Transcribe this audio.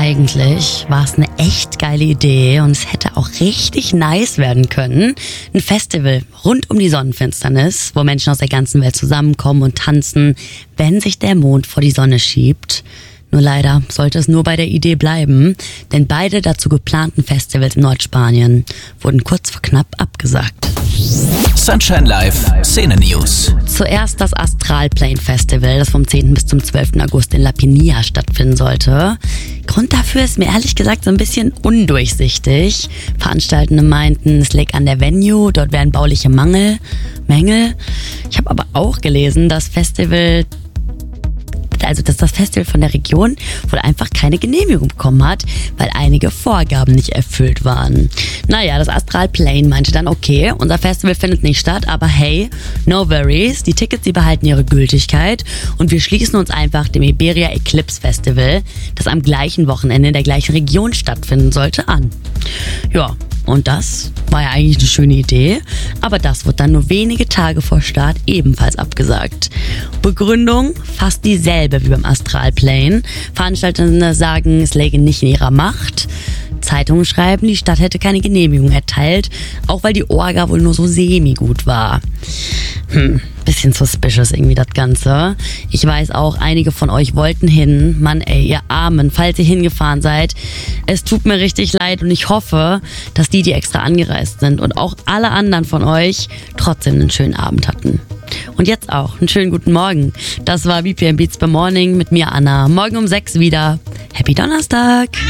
Eigentlich war es eine echt geile Idee und es hätte auch richtig nice werden können. Ein Festival rund um die Sonnenfinsternis, wo Menschen aus der ganzen Welt zusammenkommen und tanzen, wenn sich der Mond vor die Sonne schiebt. Nur leider sollte es nur bei der Idee bleiben, denn beide dazu geplanten Festivals in Nordspanien wurden kurz vor knapp abgesagt. Sunshine Live Szene News. Zuerst das Astral Plane Festival, das vom 10. bis zum 12. August in La Pinia stattfinden sollte. Grund dafür ist mir ehrlich gesagt so ein bisschen undurchsichtig. Veranstaltende meinten, es läge an der Venue, dort wären bauliche Mängel. Ich habe aber auch gelesen, dass das Festival von der Region wohl einfach keine Genehmigung bekommen hat, weil einige Vorgaben nicht erfüllt waren. Naja, das Astral Plane meinte dann, okay, unser Festival findet nicht statt, aber hey, no worries, die Tickets, die behalten ihre Gültigkeit und wir schließen uns einfach dem Iberia Eclipse Festival, das am gleichen Wochenende in der gleichen Region stattfinden sollte, an. Ja, und das war ja eigentlich eine schöne Idee, aber das wird dann nur wenige Tage vor Start ebenfalls abgesagt. Begründung fast dieselbe wie beim Astral Plane. Veranstaltende sagen, es läge nicht in ihrer Macht. Zeitungen schreiben, die Stadt hätte keine Genehmigung erteilt, auch weil die Orga wohl nur so semi-gut war. Bisschen suspicious irgendwie das Ganze. Ich weiß auch, einige von euch wollten hin. Mann ey, ihr Armen, falls ihr hingefahren seid. Es tut mir richtig leid und ich hoffe, dass die extra angereist sind und auch alle anderen von euch trotzdem einen schönen Abend hatten. Und jetzt auch einen schönen guten Morgen. Das war BPM Beats by Morning mit mir, Anna. Morgen um 6 wieder. Happy Donnerstag!